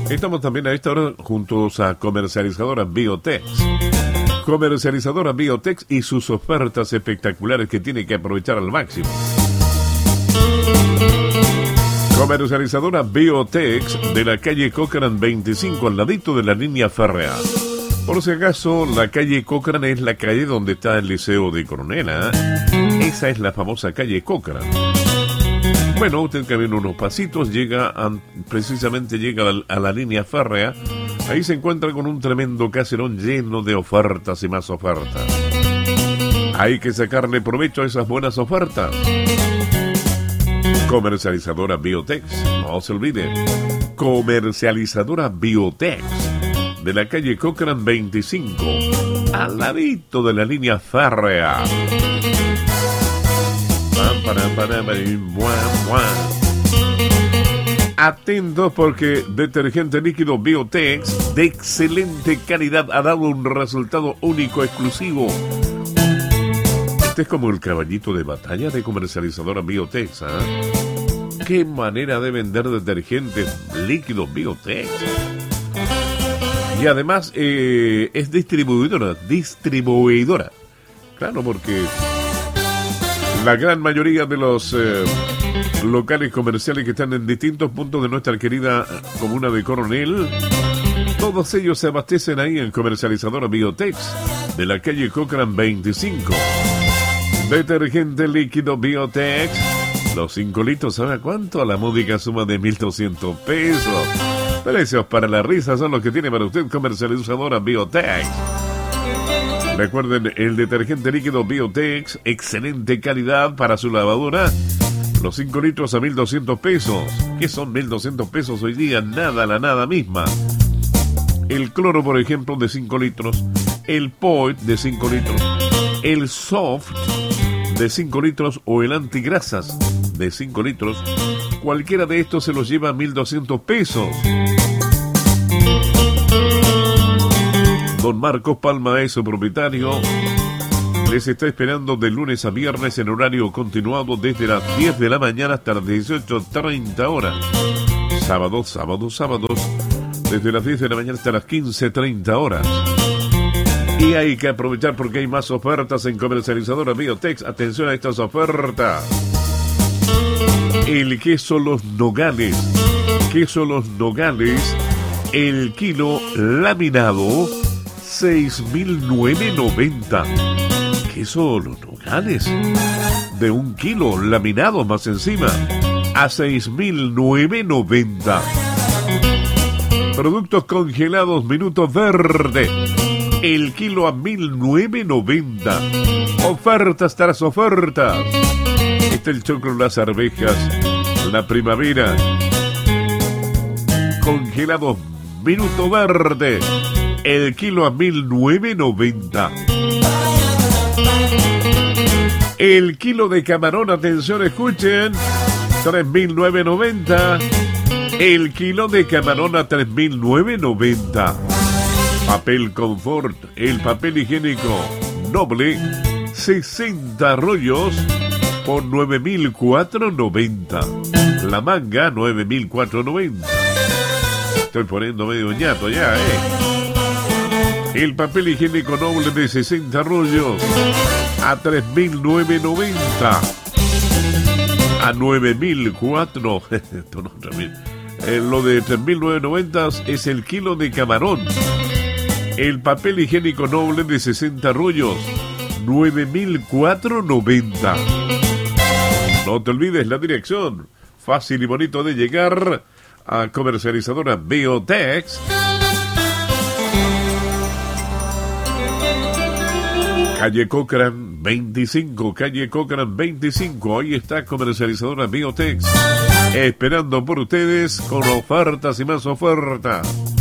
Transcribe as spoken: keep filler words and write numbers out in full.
Estamos también a esta hora juntos a Comercializadora Biotex. Comercializadora Biotex y sus ofertas espectaculares que tiene que aprovechar al máximo. Comercializadora Biotex de la calle Cochrane veinticinco, al ladito de la línea férrea. Por si acaso, la calle Cochrane es la calle donde está el Liceo de Coronela. Esa es la famosa calle Cochrane. Bueno, usted camina unos pasitos, llega a, precisamente llega a la, a la línea férrea. Ahí se encuentra con un tremendo caserón lleno de ofertas y más ofertas. Hay que sacarle provecho a esas buenas ofertas. Comercializadora Biotex, no se olvide. Comercializadora Biotex de la calle Cochrane veinticinco, al ladito de la línea férrea. Atentos porque detergente líquido Biotex de excelente calidad ha dado un resultado único, exclusivo. Este es como el caballito de batalla de Comercializadora Biotex, ¿eh? Qué manera de vender detergentes líquidos Biotex. Y además eh, es distribuidora, distribuidora. Claro, porque la gran mayoría de los eh, locales comerciales que están en distintos puntos de nuestra querida comuna de Coronel, todos ellos se abastecen ahí en Comercializadora Biotex de la calle Cochrane veinticinco. Detergente líquido Biotex, los cinco litros, ¿sabe cuánto? A la módica suma de mil doscientos pesos. Precios para la risa son los que tiene para usted Comercializadora Biotex. Recuerden, el detergente líquido Biotex, excelente calidad para su lavadora. Los cinco litros a mil doscientos pesos. ¿Qué son mil doscientos pesos hoy día? Nada, la nada misma. El cloro, por ejemplo, de cinco litros. El Poet de cinco litros. El Soft de cinco litros o el antigrasas de cinco litros. Cualquiera de estos se los lleva a mil doscientos pesos. Don Marcos Palma es su propietario. Les está esperando de lunes a viernes en horario continuado desde las diez de la mañana hasta las dieciocho treinta horas. Sábados, sábados, sábados, desde las diez de la mañana hasta las quince treinta horas. Y hay que aprovechar porque hay más ofertas en Comercializadora Biotex. Atención a estas ofertas. El queso Los Nogales. Queso Los Nogales. El kilo laminado, seis mil novecientos noventa. Queso Los Nogales. De un kilo laminado más encima. A seis mil novecientos noventa. Productos congelados Minuto Verde. El kilo a mil novecientos noventa. Ofertas tras ofertas. Está el choclo, las arvejas, la primavera. Congelados Minuto Verde. El kilo a mil novecientos noventa. El kilo de camarón, atención, escuchen, tres mil novecientos noventa. El kilo de camarón a tres mil novecientos noventa. Papel Confort, el papel higiénico Noble, sesenta rollos por nueve mil cuatrocientos noventa. La manga, nueve mil cuatrocientos noventa. Estoy poniendo medio ñato ya, ¿eh? El papel higiénico Noble de sesenta rollos a tres mil novecientos noventa. A nueve mil cuatro. Esto no, eh, lo de tres mil novecientos noventa es el kilo de camarón. El papel higiénico Noble de sesenta rollos, nueve mil cuatrocientos noventa. No te olvides la dirección, fácil y bonito de llegar a Comercializadora Biotex. Calle Cochrane veinticinco, calle Cochrane veinticinco, ahí está Comercializadora Biotex, esperando por ustedes con ofertas y más ofertas.